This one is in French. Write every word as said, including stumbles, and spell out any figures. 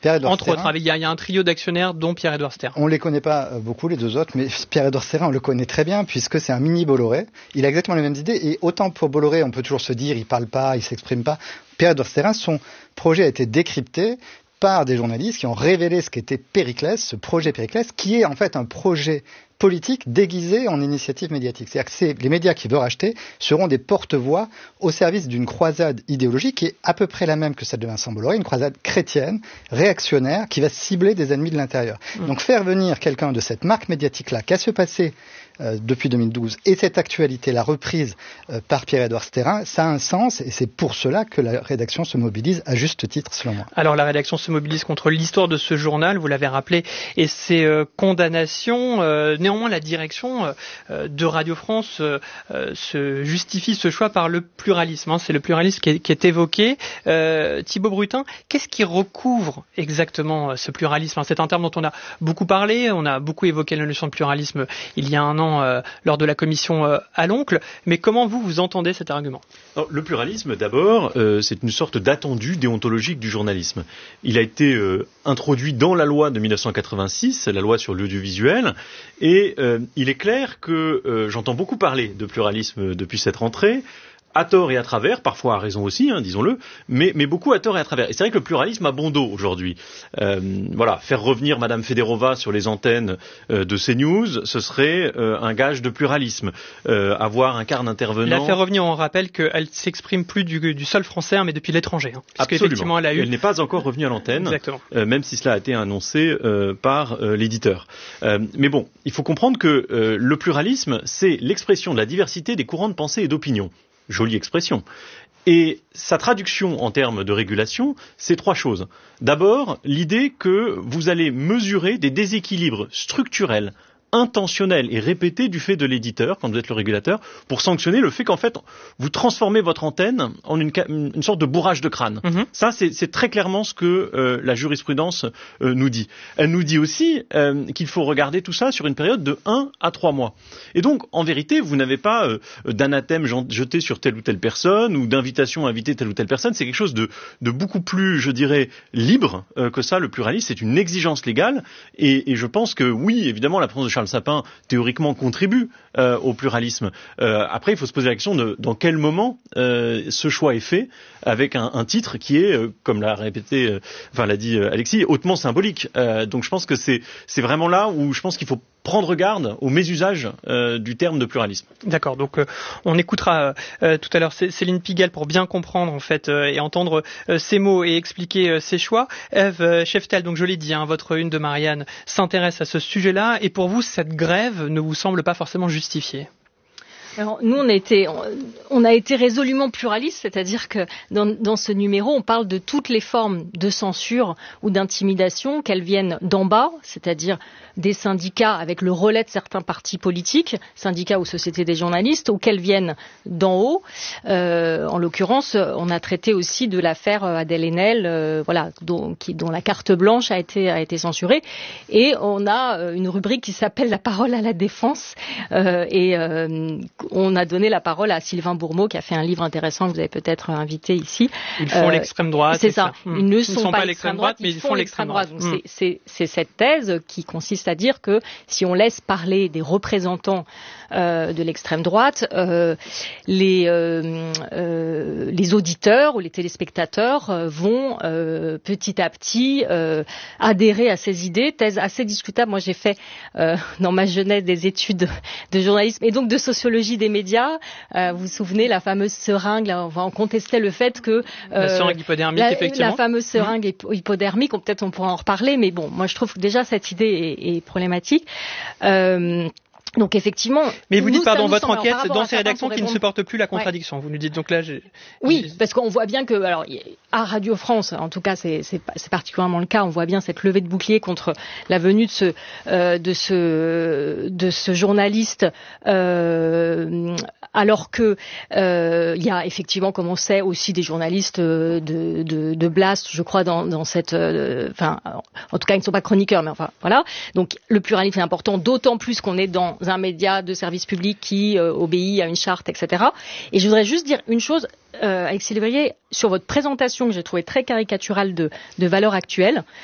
Pierre-Édouard Entre Stérin, autres, il y, a, il y a un trio d'actionnaires dont Pierre-Édouard Stérin. On les connaît pas beaucoup, les deux autres, mais Pierre-Édouard Stérin, on le connaît très bien puisque c'est un mini Bolloré. Il a exactement les mêmes idées et autant pour Bolloré, on peut toujours se dire, il parle pas, il s'exprime pas. Pierre-Édouard Stérin, son projet a été décrypté par des journalistes qui ont révélé ce qu'était Périclès, ce projet Périclès, qui est en fait un projet politique déguisé en initiative médiatique. C'est-à-dire que c'est, les médias qui veut racheter seront des porte-voix au service d'une croisade idéologique qui est à peu près la même que celle de Vincent Bolloré, une croisade chrétienne, réactionnaire, qui va cibler des ennemis de l'intérieur. Mmh. Donc faire venir quelqu'un de cette marque médiatique-là, qu'à se passer Euh, depuis deux mille douze, et cette actualité, la reprise euh, par Pierre-Édouard Stérin, ça a un sens, et c'est pour cela que la rédaction se mobilise à juste titre, selon moi. Alors la rédaction se mobilise contre l'histoire de ce journal, vous l'avez rappelé, et ses euh, condamnations. Euh, néanmoins, la direction euh, de Radio France euh, se justifie ce choix par le pluralisme. Hein, c'est le pluralisme qui est, qui est évoqué. Euh, Thibaut Brutin, qu'est-ce qui recouvre exactement euh, ce pluralisme? C'est un terme dont on a beaucoup parlé, on a beaucoup évoqué la notion de pluralisme il y a un an Euh, lors de la commission euh, à l'oncle, mais comment vous, vous entendez cet argument? Alors, le pluralisme, d'abord, euh, c'est une sorte d'attendu déontologique du journalisme. Il a été euh, introduit dans la loi de dix-neuf cent quatre-vingt-six, la loi sur l'audiovisuel, et euh, il est clair que euh, j'entends beaucoup parler de pluralisme depuis cette rentrée, à tort et à travers, parfois à raison aussi, hein, disons-le, mais, mais beaucoup à tort et à travers. Et c'est vrai que le pluralisme a bon dos aujourd'hui. Euh, voilà, faire revenir Madame Federova sur les antennes euh, de CNews, ce serait euh, un gage de pluralisme. Euh, avoir un quart d'intervenant... La faire revenir, on rappelle qu'elle s'exprime plus du, du sol français, hein, mais depuis l'étranger. Hein, parce Absolument. Elle, a eu... elle n'est pas encore revenue à l'antenne, euh, même si cela a été annoncé euh, par euh, l'éditeur. Euh, mais bon, il faut comprendre que euh, le pluralisme, c'est l'expression de la diversité des courants de pensée et d'opinion. Jolie expression. Et sa traduction en termes de régulation, c'est trois choses. D'abord, l'idée que vous allez mesurer des déséquilibres structurels, intentionnel et répété du fait de l'éditeur, quand vous êtes le régulateur, pour sanctionner le fait qu'en fait, vous transformez votre antenne en une, une sorte de bourrage de crâne. Mmh. Ça, c'est, c'est très clairement ce que euh, la jurisprudence euh, nous dit. Elle nous dit aussi euh, qu'il faut regarder tout ça sur une période de un à trois mois. Et donc, en vérité, vous n'avez pas euh, d'anathème jeté sur telle ou telle personne ou d'invitation à inviter telle ou telle personne. C'est quelque chose de, de beaucoup plus, je dirais, libre euh, que ça. Le pluralisme, c'est une exigence légale. Et, et je pense que, oui, évidemment, la présence de Charles Sapin, théoriquement, contribue euh, au pluralisme. Euh, après, il faut se poser la question de dans quel moment euh, ce choix est fait, avec un, un titre qui est, euh, comme l'a répété, euh, enfin l'a dit euh, Alexis, hautement symbolique. Euh, donc je pense que c'est, c'est vraiment là où je pense qu'il faut prendre garde au mésusage euh, du terme de pluralisme. D'accord, donc euh, on écoutera euh, tout à l'heure Céline Pigalle pour bien comprendre en fait euh, et entendre euh, ces mots et expliquer euh, ses choix. Ève euh, Cheftel, donc je l'ai dit, hein, votre une de Marianne s'intéresse à ce sujet-là, et pour vous cette grève ne vous semble pas forcément justifiée? Alors, nous, on a été, on a été résolument pluraliste, c'est-à-dire que dans, dans ce numéro, on parle de toutes les formes de censure ou d'intimidation, qu'elles viennent d'en bas, c'est-à-dire des syndicats avec le relais de certains partis politiques, syndicats ou sociétés des journalistes, ou qu'elles viennent d'en haut. Euh, en l'occurrence, on a traité aussi de l'affaire Adèle Haenel, euh, voilà, dont, qui, dont la carte blanche a été, a été censurée. Et on a une rubrique qui s'appelle La parole à la défense, euh, et euh, on a donné la parole à Sylvain Bourmeau, qui a fait un livre intéressant que vous avez peut-être invité ici. Ils font euh, l'extrême droite. C'est ça. ça. Ils ne ils sont, sont pas, pas l'extrême droite, mais ils font l'extrême droite. droite. Donc, mmh. c'est, c'est, c'est cette thèse qui consiste à dire que si on laisse parler des représentants euh, de l'extrême droite, euh, les, euh, euh, les auditeurs ou les téléspectateurs euh, vont euh, petit à petit euh, adhérer à ces idées. Thèse assez discutable. Moi, j'ai fait euh, dans ma jeunesse des études de journalisme et donc de sociologie des médias. Euh, vous vous souvenez, la fameuse seringue, là, on contestait le fait que... Euh, la seringue hypodermique, la, effectivement. La fameuse seringue mmh. hypodermique, peut-être on pourra en reparler, mais bon, moi je trouve que déjà cette idée est, est problématique. Euh, Donc effectivement. Mais vous nous, dites pardon, votre semble, enquête dans ces rédactions qui ne supportent plus la contradiction. Ouais. Vous nous dites donc là. J'ai... Oui, parce qu'on voit bien que, alors à Radio France, en tout cas, c'est, c'est, c'est particulièrement le cas. On voit bien cette levée de bouclier contre la venue de ce euh, de ce de ce journaliste, euh, alors que euh, il y a effectivement, comme on sait, aussi des journalistes de de, de Blast, je crois, dans dans cette, enfin, euh, en tout cas, ils ne sont pas chroniqueurs, mais enfin voilà. Donc le pluralisme est important, d'autant plus qu'on est dans un média de service public qui euh, obéit à une charte, et cetera. Et je voudrais juste dire une chose, euh, Alexis Lévrier, sur votre présentation que j'ai trouvée très caricaturale de, de Valeurs Actuelles.